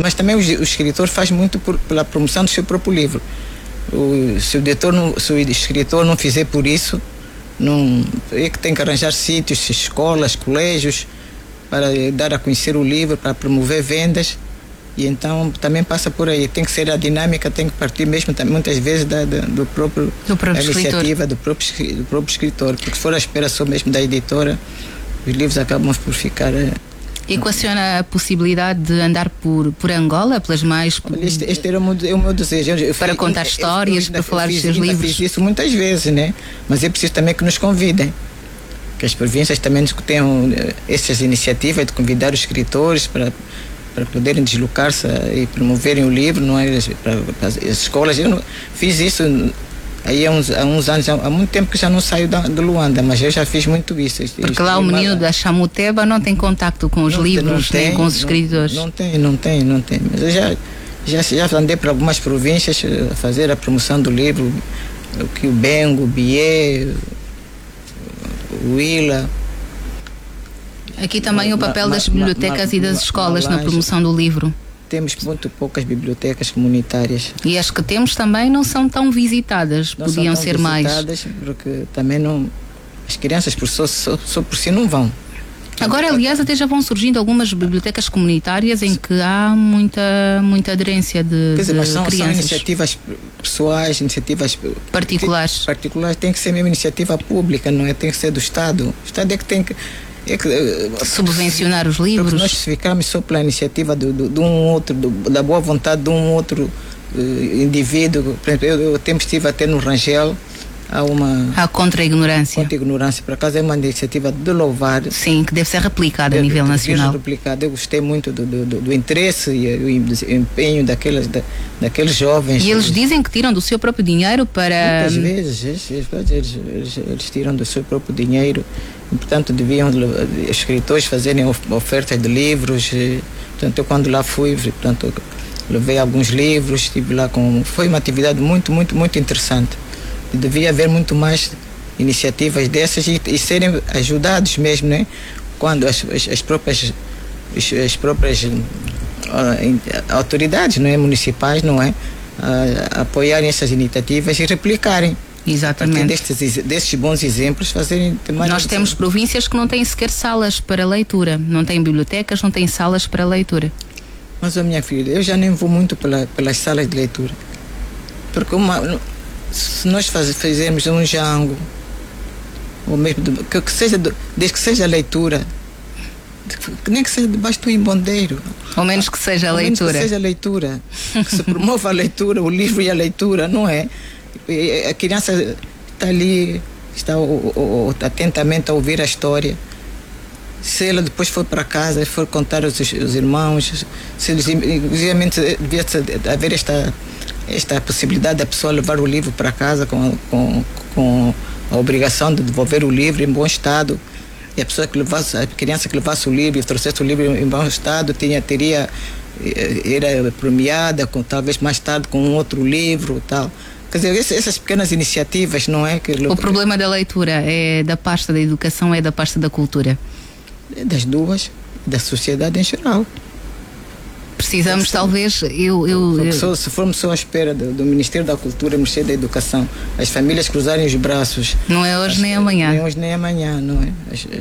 Mas também o escritor faz muito pela promoção do seu próprio livro. Se o escritor não fizer por isso, é que tem que arranjar sítios, escolas, colégios, para dar a conhecer o livro, para promover vendas. E então também passa por aí. Tem que ser a dinâmica, tem que partir mesmo muitas vezes do próprio iniciativa do próprio escritor, porque se for a espera só mesmo da editora, os livros acabam por ficar... Equaciona a possibilidade de andar por Angola, pelas mais... Este era o meu desejo. Para contar histórias, para falar dos seus livros. Eu fiz isso muitas vezes, né? Mas é preciso também que nos convidem. Que as províncias também tenham essas iniciativas de convidar os escritores para poderem deslocar-se e promoverem o livro, não é? Para as escolas. Eu fiz isso aí há uns anos, há muito tempo que já não saio de Luanda, mas eu já fiz muito isso. Porque lá o menino da Chamuteba não tem contacto com os livros, nem com os escritores. Não tem. Mas eu já andei para algumas províncias a fazer a promoção do livro, o Bengo, o Bié, o Ila. Aqui também o papel das bibliotecas e das escolas na promoção do livro. Temos muito poucas bibliotecas comunitárias. E as que temos também não são tão visitadas, podiam ser mais. Porque também não... As crianças só por si não vão. Agora, aliás, até já vão surgindo algumas bibliotecas comunitárias em que há muita aderência de mas são crianças. São iniciativas pessoais, iniciativas particulares. Tem que ser mesmo iniciativa pública, não é? Tem que ser do Estado. O Estado é que tem que... subvencionar os livros. Porque nós ficamos só pela iniciativa de um outro, da boa vontade de um outro indivíduo. Por exemplo, eu estive até no Rangel. Há contra a ignorância. Contra a ignorância, por acaso é uma iniciativa de louvar. Sim, que deve ser replicada a nível nacional. Eu gostei muito do interesse e o empenho daqueles jovens. E eles dizem que tiram do seu próprio dinheiro para... Muitas vezes eles tiram do seu próprio dinheiro. E, portanto, deviam os escritores fazerem ofertas de livros. Portanto, eu quando lá fui, portanto, levei alguns livros, estive lá foi uma atividade muito interessante. Devia haver muito mais iniciativas dessas e serem ajudados mesmo, né? Quando as próprias autoridades, não é? Municipais, não é? Apoiarem essas iniciativas e replicarem. Exatamente. Desses bons exemplos fazerem... Nós temos províncias que não têm sequer salas para leitura, não têm bibliotecas, não têm salas para leitura. Mas, minha filha, eu já nem vou muito pelas salas de leitura, porque se nós fizermos um jango, ou mesmo desde que seja leitura, nem que seja debaixo do imbondeiro, ao menos que seja a leitura, que se promova a leitura, o livro e a leitura, não é? A criança está ali, está atentamente a ouvir a história. Se ela depois for para casa e for contar aos irmãos, inclusive devia haver esta possibilidade da pessoa levar o livro para casa com a obrigação de devolver o livro em bom estado. E a criança que levasse o livro e trouxesse o livro em bom estado era premiada talvez mais tarde com um outro livro, tal. Quer dizer, essas pequenas iniciativas, não é? O problema da leitura é da pasta da educação, é da pasta da cultura? É das duas, da sociedade em geral. Precisamos, talvez, se formos só à espera do Ministério da Cultura, Ministério da Educação, as famílias cruzarem os braços. Não é hoje nem amanhã. Não é hoje nem amanhã, não é?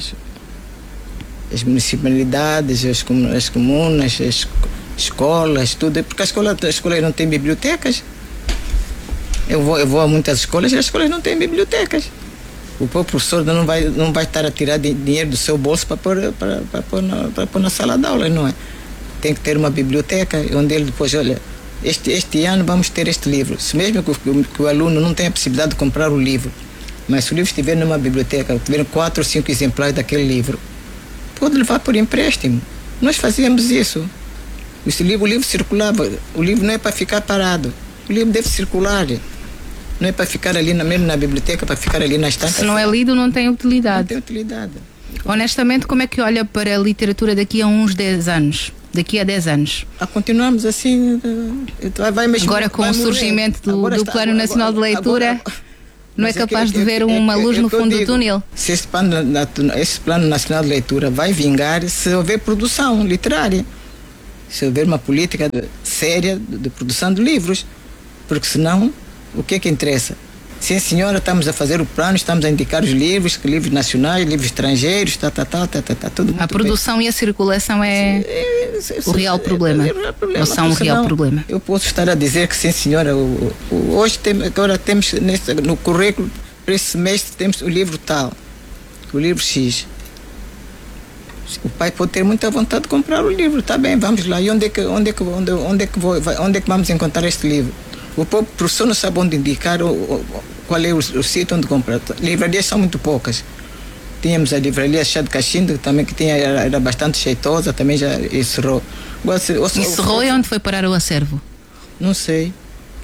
As municipalidades, as comunas, as escolas, tudo. Porque as escolas não têm bibliotecas. Eu vou a muitas escolas e as escolas não têm bibliotecas. O próprio professor não vai estar a tirar dinheiro do seu bolso para pôr na sala de aula, não é? Tem que ter uma biblioteca onde ele depois, olha, este ano vamos ter este livro. Se mesmo que o aluno não tenha a possibilidade de comprar o livro, mas se o livro estiver numa biblioteca, tiver 4 ou 5 exemplares daquele livro, pode levar por empréstimo. Nós fazíamos isso. O livro circulava. O livro não é para ficar parado. O livro deve circular. Não é para ficar ali mesmo na biblioteca, para ficar ali na estante. Se não é lido, não tem utilidade. Não tem utilidade. Honestamente, como é que olha para a literatura daqui a uns 10 anos? Daqui a 10 anos? Continuamos assim. Agora com o surgimento do Plano Nacional de Leitura, não é capaz de ver uma luz no fundo do túnel? Se esse Plano Nacional de Leitura vai vingar se houver produção literária. se houver uma política séria de produção de livros, porque senão, o que é que interessa? Sim, senhora, estamos a fazer o plano, estamos a indicar os livros nacionais, livros estrangeiros, tudo. A produção bem. E a circulação é o real problema. Ou são o real problema. Eu posso estar a dizer que sim, senhora, hoje agora temos no currículo, para esse semestre, temos o livro tal, o livro X. O pai pode ter muita vontade de comprar o livro, tá bem, vamos lá. E onde é que vamos encontrar este livro? O próprio professor não sabe onde indicar qual é o sítio onde comprar. Livrarias são muito poucas. Tínhamos a livraria Chá de Cachimbo, também que era bastante jeitosa, também já encerrou. Encerrou e onde foi parar o acervo? Não sei.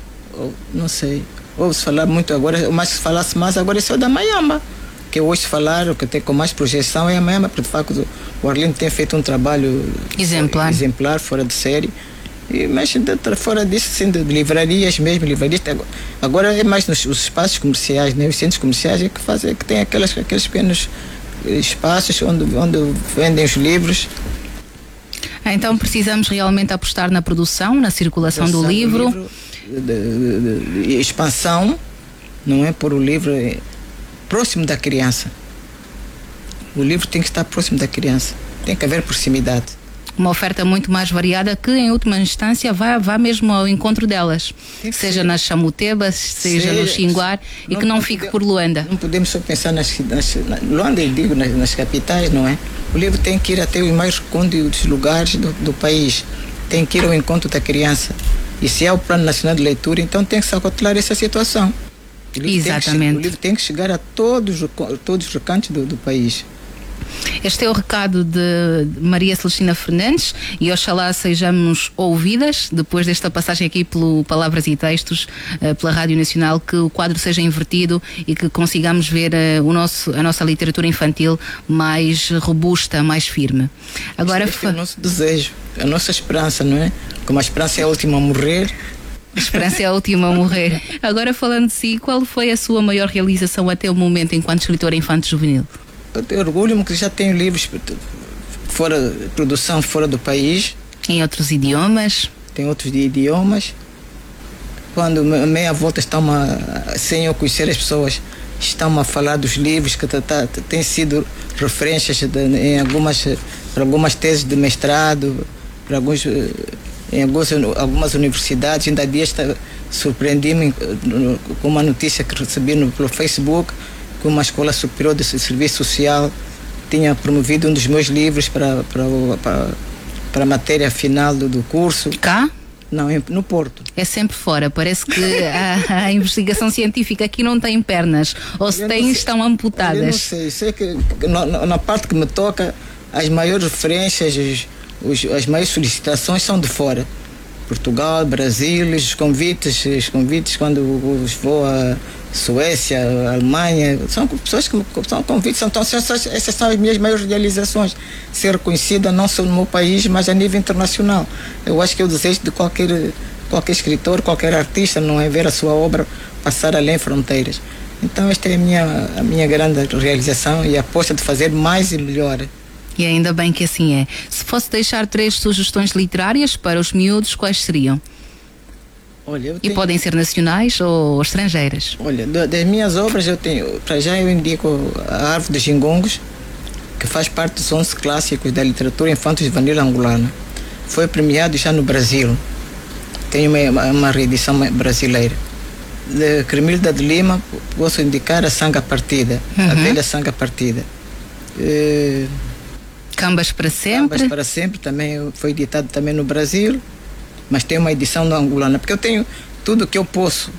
Ouve-se falar muito agora, mas se falasse mais agora é o da Maiamba. Que hoje falaram que tem com mais projeção é a Maiamba, porque de facto o Arlindo tem feito um trabalho exemplar, fora de série. Mas fora disso, assim, de livrarias mesmo, agora é mais nos espaços comerciais, né? Os centros comerciais é que tem aqueles pequenos espaços onde vendem os livros. Então precisamos realmente apostar na produção, na circulação do livro. De expansão, não é? Por o livro próximo da criança. O livro tem que estar próximo da criança, tem que haver proximidade. Uma oferta muito mais variada que, em última instância, vá mesmo ao encontro delas. Seja nas Chamutebas, seja no Xinguar, e que não fique por Luanda. Não podemos só pensar Luanda, eu digo, nas capitais, não é? O livro tem que ir até os mais recônditos lugares do país. Tem que ir ao encontro da criança. E se é o Plano Nacional de Leitura, então tem que se acautelar essa situação. Exatamente. O livro tem que chegar a todos os recantos do país. Este é o recado de Maria Celestina Fernandes e oxalá sejamos ouvidas depois desta passagem aqui pelo Palavras e Textos, pela Rádio Nacional, que o quadro seja invertido e que consigamos ver a nossa literatura infantil mais robusta, mais firme. Agora é o nosso desejo, a nossa esperança, não é? Como a esperança é a última a morrer. A esperança é a última a morrer. Agora, falando de si, qual foi a sua maior realização até o momento enquanto escritora infanto-juvenil? Eu tenho orgulho que já tenho livros produção fora do país. Em outros idiomas? Tem outros idiomas. Quando a meia volta sem eu conhecer as pessoas, estão a falar dos livros que têm sido referências em algumas teses de mestrado, em algumas universidades. Ainda há dias surpreendi-me com uma notícia que recebi pelo Facebook, que uma escola superior de serviço social tinha promovido um dos meus livros para a matéria final do curso. Cá? Não, no Porto. É sempre fora. Parece que a investigação científica aqui não tem pernas. Ou se tem, estão amputadas. Eu não sei que na parte que me toca, as maiores referências, as maiores solicitações são de fora. Portugal, Brasil, os convites quando vou a Suécia, a Alemanha, são pessoas que são convites, essas são as minhas maiores realizações, ser reconhecida não só no meu país, mas a nível internacional. Eu acho que é o desejo de qualquer escritor, qualquer artista, não é ver a sua obra passar além fronteiras. Então esta é a minha grande realização e a aposta de fazer mais e melhor. E ainda bem que assim é. Se fosse deixar 3 sugestões literárias para os miúdos, quais seriam? Olha, e podem ser nacionais ou estrangeiras? Olha, das minhas obras para já eu indico a Árvore dos Gingongos, que faz parte dos 11 clássicos da literatura infanto-juvenil angolana. Foi premiado já no Brasil. Tem uma reedição brasileira. De Cremilda de Lima, posso indicar a Sanga Partida, a velha Sanga Partida. Cambas para Sempre. Cambas para Sempre também foi editado também no Brasil, mas tem uma edição angolana, porque eu tenho tudo que eu posso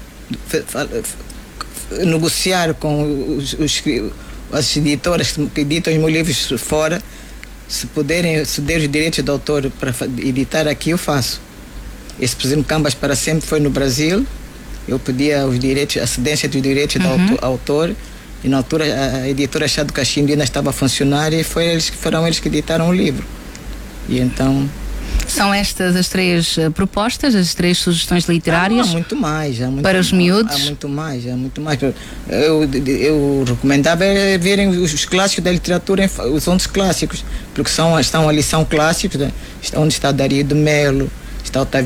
negociar com as editoras que editam os meus livros fora. Se puderem ceder os direitos de autor para editar aqui, eu faço. Esse, por exemplo, Cambas para Sempre foi no Brasil. Eu pedia os direitos, a cedência dos direitos do autor. E na altura a editora Chá do Cachimbo ainda estava a funcionar e foram eles que editaram o livro. E então... São estas as três propostas, as três sugestões literárias? Há muito mais. Para os miúdos? Há muito mais. Eu recomendava verem os clássicos da literatura, os 11 clássicos, porque estão ali, são clássicos, né? Onde está Dario de Melo, está Otávio